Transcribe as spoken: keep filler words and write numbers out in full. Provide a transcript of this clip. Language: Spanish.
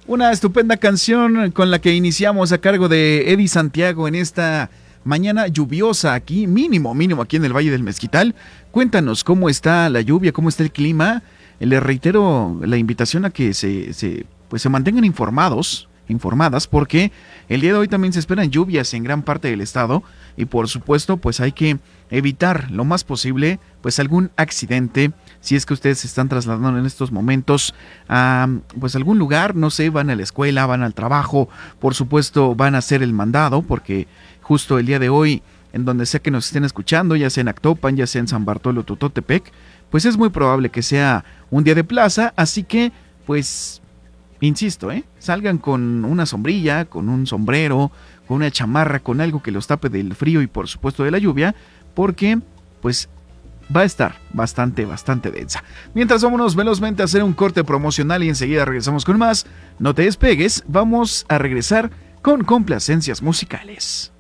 Una estupenda canción con la que iniciamos a cargo de Eddie Santiago en esta mañana lluviosa aquí, mínimo, mínimo aquí en el Valle del Mezquital. Cuéntanos cómo está la lluvia, cómo está el clima. Les reitero la invitación a que se, se, pues se mantengan informados, informadas, porque el día de hoy también se esperan lluvias en gran parte del estado y por supuesto pues hay que evitar lo más posible pues algún accidente si es que ustedes se están trasladando en estos momentos a pues algún lugar, no sé, van a la escuela, van al trabajo, por supuesto van a hacer el mandado porque justo el día de hoy en donde sea que nos estén escuchando, ya sea en Actopan, ya sea en San Bartolo, Tototepec, pues es muy probable que sea un día de plaza, así que pues insisto, ¿eh? Salgan con una sombrilla, con un sombrero, con una chamarra, con algo que los tape del frío y por supuesto de la lluvia, porque pues va a estar bastante, bastante densa. Mientras vámonos velozmente a hacer un corte promocional y enseguida regresamos con más. No te despegues, vamos a regresar con complacencias musicales.